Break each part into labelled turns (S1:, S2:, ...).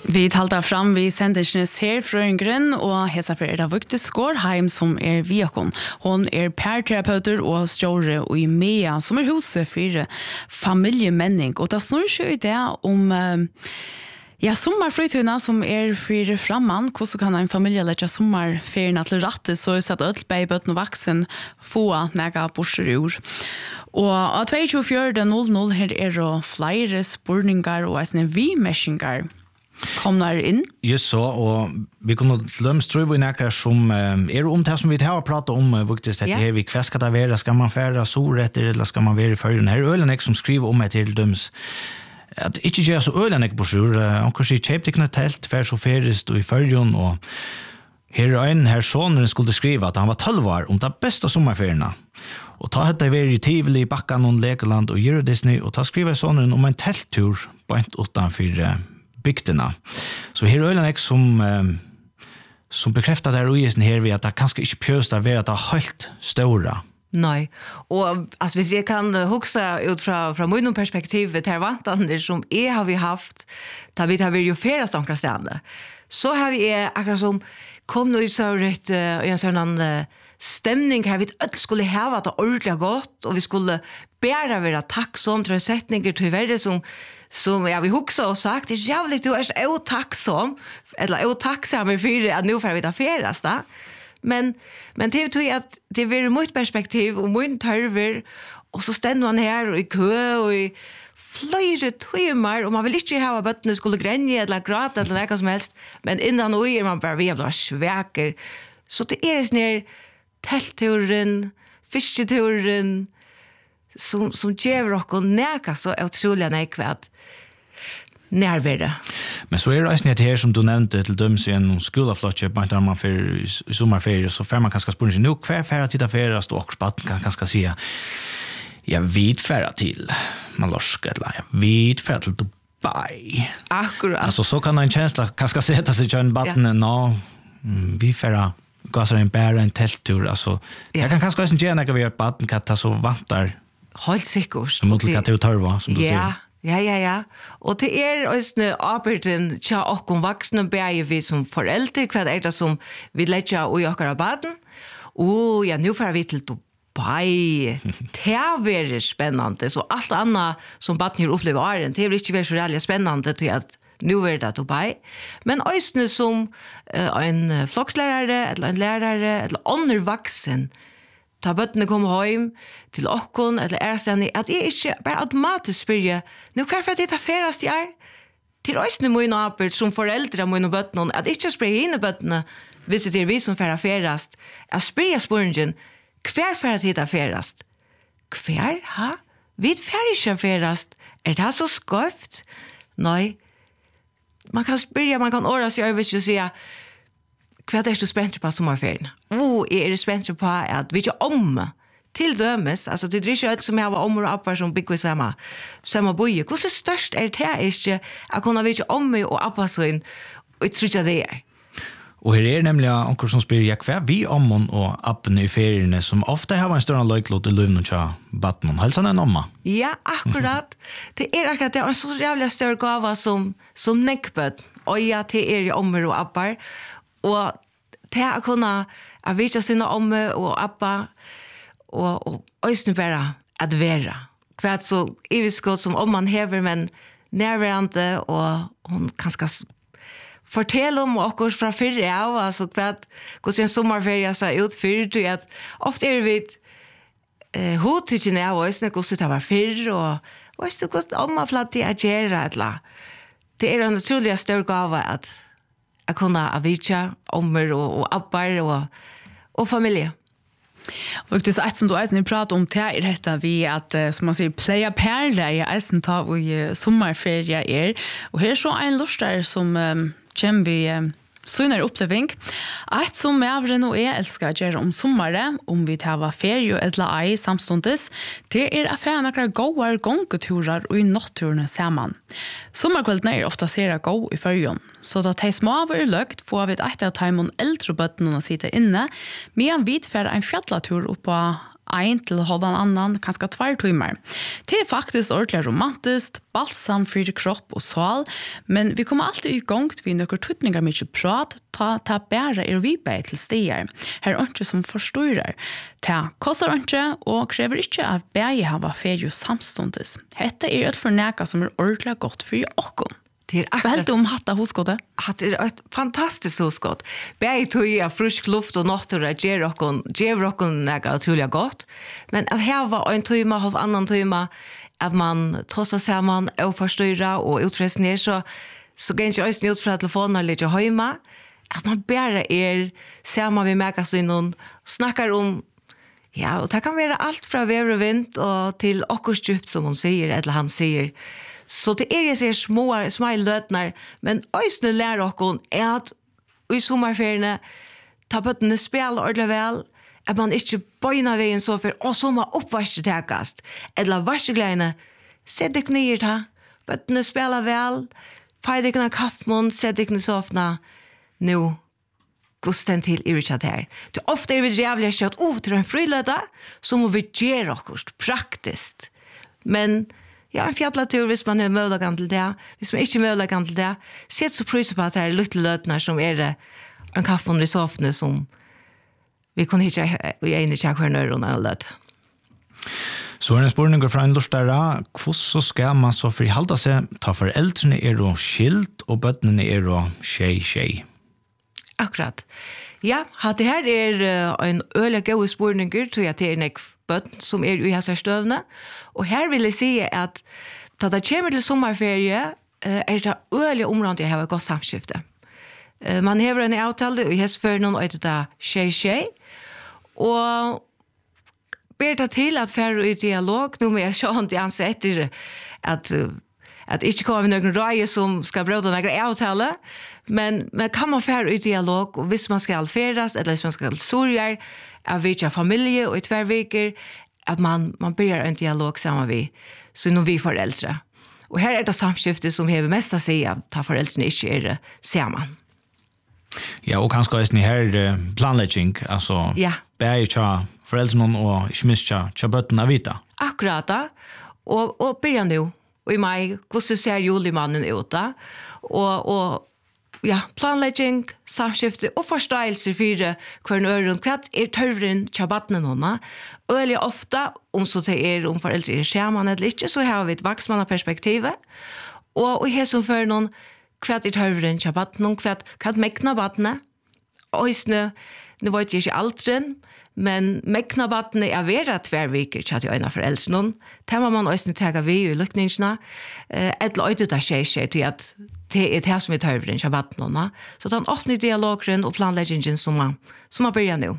S1: Vi talte fram vi sendersnes her fra Yngren, og hesa for Erda Vugte Skårheim som viakon. Hon perterapeuter og stjåre og i MEA som huset for familiemenning. Og det snur seg i det om sommarfrytuna som for framman. Hvordan kan en familie lette sommarferien til rette så at alle babyen og vaksen få nega borserur. Og av 24.00 her det flere spurningar og vi-meshingar kommer inn.
S2: Just så, og vi kunne lømst tror vi nekker som om det som vi har pratet om faktisk dette her, hva skal det være? Skal man fære solretter, eller skal man være i førjen? Her ølen som skriver om et til døms at ikke gjør så ølen på sur. Han kan si kjøpt ikke noe telt, fær så ferist og i førjen, og her sonen skulle skrive at han var 12 år om det beste sommerferiene. Og ta hette vi i Tivoli, Bakkan og Legoland og Euro Disney, og ta skrive sonen om en telttur på en utenfor bygdena. Så her er det som bekrefter det ugesen her ved at det kanskje ikke pjøst av at det er helt større.
S3: Nei, og altså, hvis jeg kan huske ut fra min perspektiv til vantene som jeg har vi haft, da vi har jo ferast omkring stedene, så har vi akkurat som kom nå i søret i en sånn stemning her, vi alle skulle heve det ordentlig godt, og vi skulle bare være takksom til setninger til verre som vi husker og sagt, det er jævlig du er otakksom, eller otakksom for at nå får vi ta ferast da. Men det betyr at det er mitt perspektiv og min tørver, og så stender man her og i kø og i flere timer, og man vil ikke ha bøttene skulle grenje eller gråte eller noe som helst, men innan og man bare ved å være sveker. Så det er sånn her teltturen, fisketuren, som gjør dere nækka så utrolig nekvært nærvære.
S2: Men så det også her som du nevnte til døms i en skolaflotje, bare når man fer i sommerferie, så fer man kanskje spørre seg, nå hver ferdig til det ferast, og spatten kan kanskje si, jeg vet ferdig til Mallorca, eller jeg vet ferdig til Dubai.
S3: Akkurat.
S2: Altså, så kan en känsla kanskje sette seg til en batten, vi ferdig gassar en bära en telttur, alltså jag kan kanske inte gärna vi har batten katta så vantar
S3: helt säkert
S2: som mot katta och tarva som du säger.
S3: Ja. Och det är arbetet tja och vuxna bäge vi som föräldrar kvad är det som vi lägger och jag baden. Ja, nu får vi till Dubai. Det är spännande så allt annat som baden har upplevt är det är inte så väldigt spännande till att nu är det Dubai. Men ösne som en flokslärare eller en lärare eller undervuxen ta bøttene kommer hem til okkon eller sen at jeg ikke bare automatisk spør nu hva for at jeg tar ferast jeg til øsne mine arbeid som foreldre mine bøttene at ikke spør hine bøttene hvis det er vi som fer ferast jeg spør spørningen hva for at jeg tar ferast hva? Vi fer ikke ferast det så skøft? Nei man kan spyrja, man kan åra sig över och säga vad är du spänt på sommarferien? Är det spänt på att vi inte om till dömes, alltså det är inte allt som jag var om och appar som bygger samma boje. Hur störst är det här inte att kunna vara om mig och appar så in och tror det är.
S2: Och här är nämligen onkel som spyr kvar vi om och appen i ferierna som ofta har en större löjklåt i luven och tja Batman. Hälsan en omma.
S3: Ja, akkurat. Det är akkurat det är en så jävla större gåva som näckböt. Och ja, det är ju ommer och appar. Och det är att kunna visa sina ommer och appar och ösnen bara att vara. Kvart så iviskott som om man häver men närvarande och hon kanske fortell om oss fra fyrre av, altså hvordan en sommerferie ser ut fyrre, at ofte vi hodtidene av oss, hvordan det var fyrre, og hvordan omaflatt det gjøre, det en utrolig større gave at kunne avvitja ommer og abbar og familie.
S1: Och det är ett som du eisen pratar om det är detta vi att som man säger playa perla i eisen ta och sommarferie och här så en lustar som kjem vi sønner oppleving. Et som jeg nå elsker å gjøre om sommeren, om vi tar ferie eller ei samstundes, det affæren akkurat gode gångeturer og i natturene sammen. Sommerkveldene ofta ser jeg gå i førjen, så da de små var løgt, får vi etter at de eldre bøttene å sitte inne, men vi får en fjallatur opp på 1 til halvan annan, kanskje 2 timer. Det faktisk ordentlig romantiskt, balsam for kropp og sal, men vi kommer alltid i gang til noen tøtninger mye prat, ta bære vi bare til stier. Her er ikke som forstårer. Det koster ikke, og krever ikke at bære hava ferie samstundes. Dette et forneka som ordentlig godt for åkken.
S3: Det
S1: Vad helt om hatta hosgårde?
S3: Det är ett fantastiskt hosgård. Bäg tog jag frisk luft och natur ger rockon näga otroligt gott. Men att här var en timme, halv annan timme, att man trots att samman och förstyra och utrest ner så går inte ösn ut från telefonen lite hemma. Att man bara samman vid magasin snackar om ja, och det kan vara allt från väder och vind och till okkurstjupt som hon säger eller han säger. Så det är så små lötnar, men ösne lär okon är att i sommarferierna ta bötterna spela ordentligt väl, att man inte böjnar vägen så för och som har uppvarstekast, eller varsegläna, sätt dig ner ta, bötterna spela väl, faj dig en kaffmån, sätt dig ner sofna, nu gusten till irritat här. Det ofta är vi jävliga kött, till en frilöda, så må vi göra okkurst praktiskt. Men ja, en fjallatur hvis man har möjlighet till det. Hvis man inte har möjlighet till det, sett så pröjsa på att det är lite lötnar som är en kaffon i sofne som vi kan hitta i en i tjäkvärnöron eller löt.
S2: Så en spårning fra en lustare, hvordan skal man så frihalda seg ta foreldrene då skilt og bøttene då tjej?
S3: Akkurat. Ja, det här en øyelig god spårning til at det en bøtten som i hans støvne. Og her vil jeg si at da det kommer til sommerferie, det øyelig området jeg har et godt samskifte. Man har en avtale, og jeg fører noen øyne til tjej, og ber det til at færre i dialog, nå må jeg ikke anse etter at ikke kommer noen røye som skal brøde noen avtale, men kan man færre i dialog, og hvis man skal feras, eller hvis man skal sorger, av vilka familje och i 2 veckor att man börjar en dialog samman vi så när vi föräldrar. Och här är det samskifte som har mest att säga att ta föräldrarna inte är samman.
S2: Ja, och kanske är det här planläggning, alltså bär tja föräldrarna och inte minst tja bötterna vita.
S3: Akkurat, och börja nu. Och i maj, hur ser julemannen ut då? Och ja, planlegging, samskifte og forståelse for hver øren. Hva tørren til battene noen? Øyelig ofte, om så det om foreldre skjermen eller ikke, så har vi et vaksmannaperspektivet. Og her som for noen, hva tørren til battene, hva mekna battene. Og nå vet jeg ikke alderen, men mekna battene vera 2 veker til at jeg øyne foreldre noen. Det må man også ta vi i lykningsene. Eller øyne det skjer til at det det som vi tar over den kjabattene. Så det er en åpne dialogen og planleggingen som man börjar nu.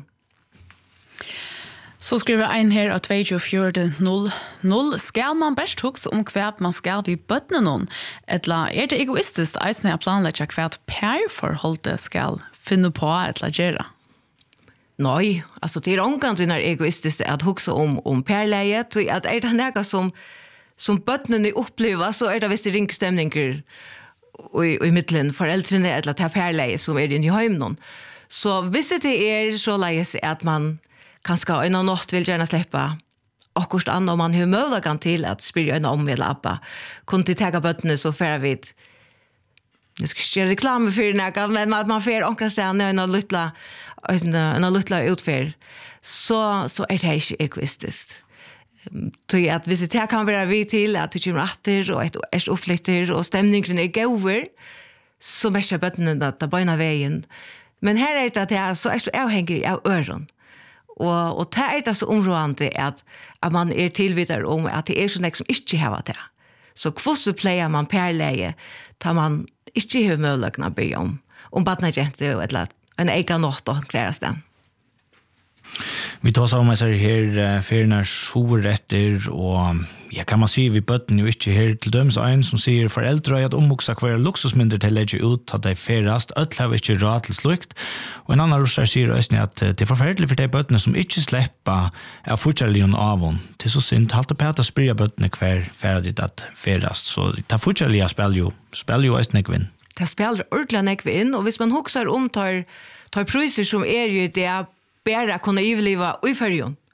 S1: Så skriver en her av 24.00. Skal man best huske om hva man skal vi bøttene noen? Eller det egoistisk eisen jeg planlegger hva pærforholdet skal finne på eller gjøre?
S3: Nei, altså det omgang til egoistisk at huske om pærleiet, at det noe som bøttene opplever, så det visst ringstemninger i mittlen foreldrene eller til pærleie som inne i heimen. Så hvis det så leies at man kanskje en av natt vil gjerne slippe akkurat annet, og man har mulighet til at spille en om eller appa, kunne de ta bøttene så før vi jeg skal ikke gjøre reklame for det, men man får akkurat stedet en luttla utfør, så det ikke egoistisk. Så at hvis det kan være vi til at det kommer atter og et oppflytter og stemningen gover, så merker bøttene at det bøyner veien. Men her det så så avhengig av øren. Og det det så områdende at man tilvidere om at det så nek som ikke har det. Så hvordan pleier man perleie tar man ikke har mulighetene å be om badnagente eller en egen nått og kreres den.
S2: Vi tar så med seg her ferien soretter, og ja, kan man si vi bøtten jo ikke her til døms en som sier foreldre at omvoksa hver luksusmynder til å legge ut at de ferast, ødel har ikke råd til slukt, og en annen russer sier også at det er forferdelig for de bøttene som ikke slipper av fortjærligen av hon. Det er så synd, halte på at spyrja bøttene hver ferdig at ferast, så det fortjærligen spiller jo også nekvinn.
S3: Det spiller ordentlig nekvinn, og hvis man hokser tar priser som jo det bare kunne iveliva i fyrjon.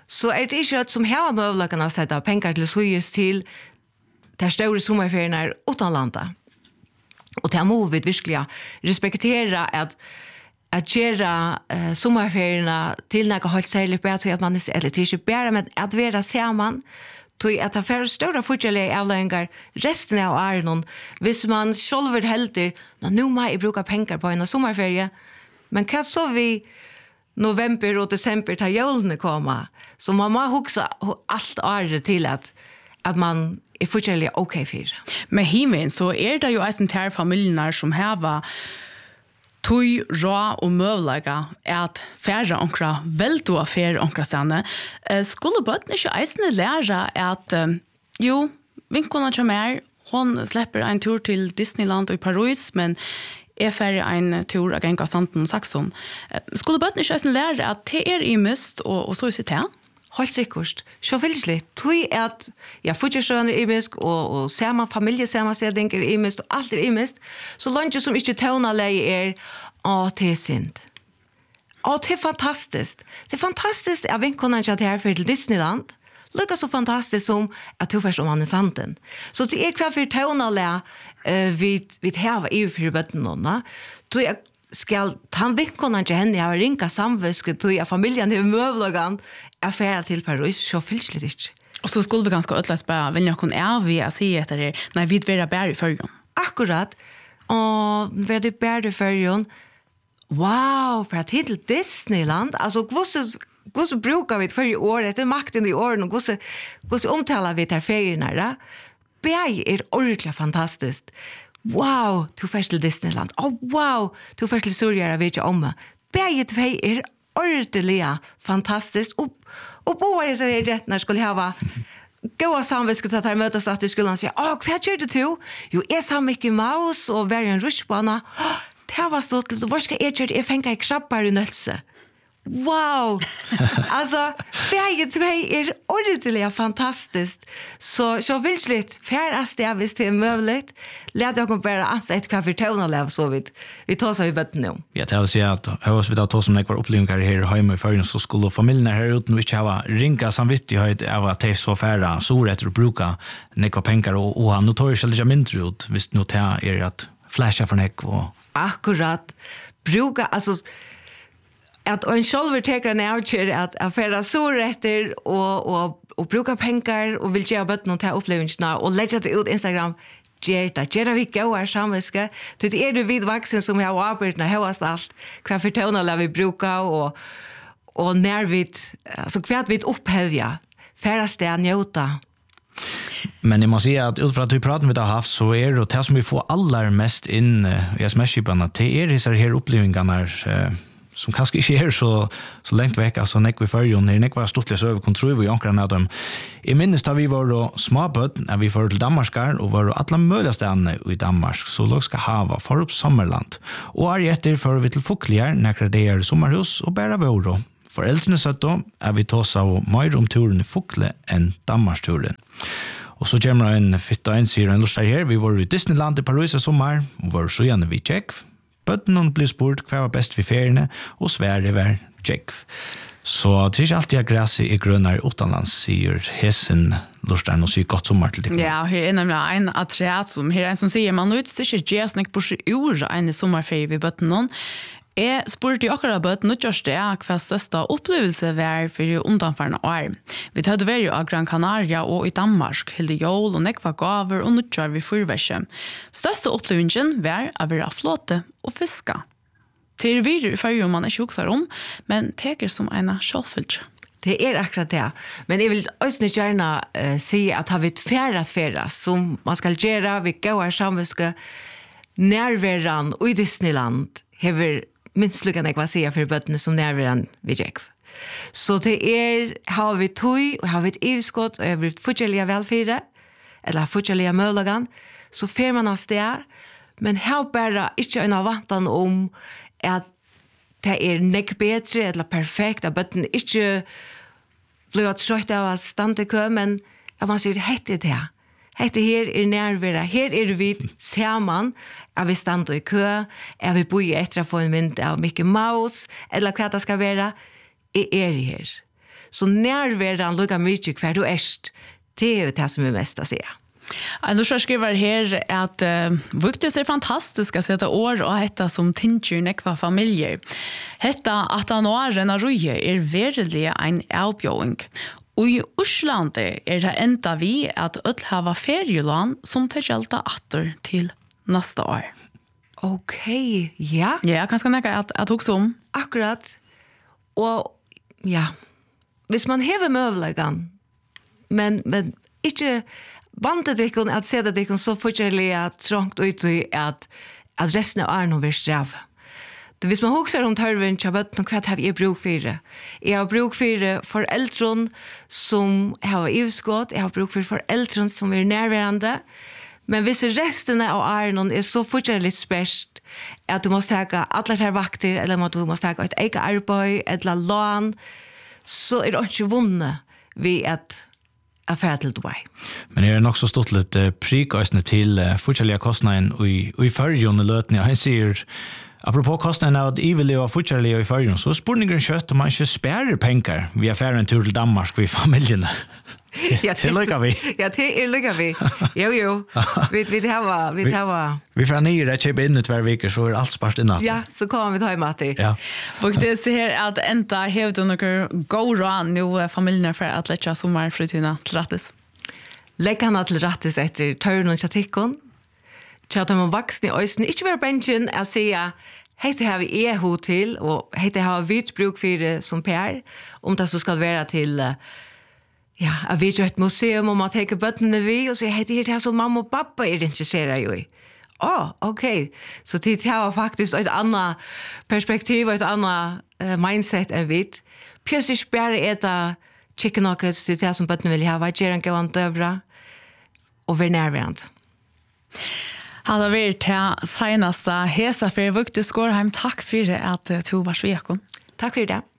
S3: så det ikke et som har möjligheten att sätta pengar till Suyes till de stora sommarferierna utanlanda. Och det må vi virkelig respektera att göra sommarferierna till något helt särskilt bra att man eller inte bara men att vara samman tog att ha för stora fortsättliga avlöningar resten av åren hvis man själv helter nu må jag bruka pengar på en sommarferie men kan så vi november och december tar julen komma så man må huxa allt året till att man är fortsättliga okej för.
S1: Men himen så det ju en tär familjer som har tui rå og møvlega at færre onkra veldo affære onkra stande. Skulle bøtten ikke eisene lære at jo, vinkona kommer, hon slipper en tur til Disneyland og i Paris, men færre en tur av Genka Santen og Saxon. Skulle bøtten ikke eisene lære at det i mist og så i sitt her?
S3: Helt sikkert. Så vildsligt. Tui at fortjørsøen i mist og sama familie, sama sedinker i mist og alt i mist. Så langt som ikke tøvnalei det er synd. Det er fantastisk. Det er fantastisk at vinkonen ikke er her til Disneyland. Lukka så fantastisk som at du først om han santen. Så det hva for tøvnalei vi hava i for bøtten skal han vinkonen ikke henne ha ringa samviske til at familien i møvlagan färd till Paris så fylsligt inte.
S1: Och så skulle vi ganska ötlas bara vill jag kunna vi att se efter det när vi vill vara i förjon.
S3: Akkurat. Och vad det bär i förjon. Wow, för att till Disneyland. Alltså hur så brukar vi för i år efter makten i år och hur så omtalar vi där ferierna där. Bär ordentligt fantastiskt. Wow, du färs till Disneyland. Wow, du färs till Surjara vet jag om. Bär två ordentligt fantastiskt och båda så är det när skulle ha goda samviskhet att mötas att du skulle säga vad gör du till? Jo, så mycket maus och vara en rushbana. Det var så till vad ska jag göra? Jag fänger krabbar i nölse. Wow! Alltså, bägge två ordentligt fantastiskt. Så vildsligt, färdast det visst det är möjligt. Lät jag bara ansa ett kaffe tånalev så vi tar så i bötten nu.
S2: Ja, det vill säga att hörs vi tar som nekvar upplevningar här hemma i förrän så skulle familjerna här ute inte ha ringa samvittighet av att det är så färra storrätter och bruka nekvar pengar och han nu tar ju själva mindre ut visst nu tar er att flasha för nekvar.
S3: Akkurat. Bruka, alltså att en själv tar en avkör att affära storrätter och bruka pengar och vill ge bötten och ta upplevelserna och lägga det ut Instagram. Gera vi goa samviske. Det du vid vuxen som har arbetat när högast allt. Kvar för tåna vi bruka och när vi alltså kvart vi upphävja. Färdas det njuta.
S2: Men jag måste säga att utifrån att vi pratar med det haft så är det som vi får allra mest in i sms-kiparna det dessa här upplevelserna som kanske inte är så långt väck alltså när vi förjon när det var stortligt över kontroll vi ankrar med dem. I minst har vi var då småböt när vi för till Danmark och var alla möjliga ställen i Danmark så låg ska hava för upp sommarland. Och är efter för vi till Foklier när det är sommarhus och bara vår. Föräldrarna sa då är vi tås av mer om turen i Fokle än Danmarksturen. Och så kommer en fitta en sier en lustar här. Vi var i Disneyland i Paris i sommar och var så gärna vid Tjeck. Bøtten blev spurt hva var best vid feriene, og Sverige var Tjeck. Så det er ikke alltid græs i grønner utenlands, sier Hesen Lorstein, og sier godt sommer til det.
S1: Ja, her er nemlig en atreat som her er en som sier, man utstyr ikke gjesnek på seg ord en sommerferie ved bøtten noen. Jeg spurte akkurat bøtten utgjørste hva største opplevelse var for undanfarne år. Vi tødde vært av Gran Canaria og i Danmark, hilde jól og nekva gaver og nødgjør vi fyrverset. Største opplevelsen var å være flåte og fiska. Til videre i førre man ikke hukser om, men teker som en sjålfylt.
S3: Det är akkurat det. Men jag vill också gärna säga att har vi ett färrat som man ska göra, vi går samviske närvaran och i Disneyland hever minst lukkan jag säga för bötterna som närvaran vid Jack. Så det har vi tog och har vi ett ivskott och jag har blivit fortsättliga välfyrre eller fortsättliga möjligan så fer man oss där. Men här bara inte en avantan om att det nek bättre eller perfekt att bötten inte blir att skjøyta av standekø, men jag måste säga hette det. Hette her närvara. Här vi samman. Är vi standa i kö? Är vi boi etter att få en mynd av mycket maus? Eller vad det ska vara? Är her. Så närvaran lukar mycket kvar du erst, det är det som är mest att säga.
S1: Alltså skriver här att vuktes är fantastiska sätta år och hetta som tincher nekva familjer. Hetta att han åren av ruje är verkligen en avbjåing. Och i Oslandet är det enda vi att öll hava ferieland som tar hjälta atter till nästa år.
S3: Okej, ja.
S1: Ja, jag kan ska näka att också om.
S3: Akkurat. Och ja, hvis man hever möjligheten, men inte bandet ikon att se det ikon så fortsättliga trångt ut i att resten av Arno vill sträva. Hvis man huxar om törven så vet man vad jag bruk för det. Jag har bruk för föräldrar som har utskott, jag har bruk för föräldrar som är närvarande. Men hvis resten av Arnon är så fortsättligt spärst att du måste ta alla här vakter eller att du måste ta ett eget arbete eller lån, så är det inte vunnet vid att affär till Dubai.
S2: Men är det också stått lite prikösne till fortsättliga kostnaden i förrjon och lötning. Han säger, apropå kostnaden av att iveliga fortsättliga i förrjon, så spurningen kött om man inte spärrar pengar vid affären tur till Danmark vid familjerna.
S3: Ja,
S2: det lyckas vi.
S3: Ja, det lyckas vi. Jo.
S2: Vi får ner det köpa in i 2 veckor så är allt spart i natt.
S3: Ja, så kommer vi ta i matter.
S2: Ja.
S1: Och det ser här att ända hävda några go nu familjerna för att lägga sommarfritiden till rättes.
S3: Lägga henne till rättes efter törren och chatikon. Tja, de vuxna i östen inte vara bänken att säga hej det har vi EH till och hej det har vi bruk för det som PR om det så ska vara till ja, jag vet ju ett museum om man tar bötterna vi och så heter det här som mamma och pappa är intresserade i. Okej. Så det har faktiskt ett annat perspektiv och ett annat mindset än vi. Plötsligt bara äta chicken nuggets till det som bötterna vill ha. Vad gör en gång dövra? Och vi är närvarande.
S1: Hade vi till senaste hesa för Vukte Skårheim. Tack för att du var så vekon.
S3: Tack för det.